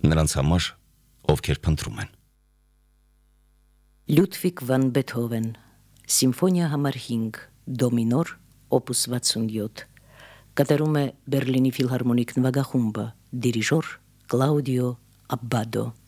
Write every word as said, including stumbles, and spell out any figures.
նրանց համար, ովքեր փնտրում են։ Լյուդվիգ վան Բեթհովեն, Սիմֆոնիա համար հինգ, դո մինոր, օպուս վաթսունյոթ, կատարում է Բերլինի ֆիլհարմոնիկ նվագախումբը, դիրիժոր Կլաուդիո Աբբադո։